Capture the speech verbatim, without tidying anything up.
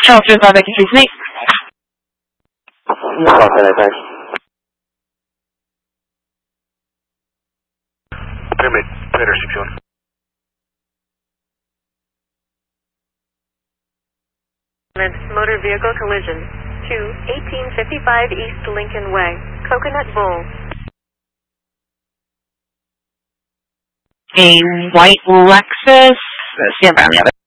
Charles three five vacancy fleet. Permit, better recepción. Motor vehicle collision to eighteen fifty-five East Lincoln Way, Coconut Bowl. A white Lexus, stand by on the other.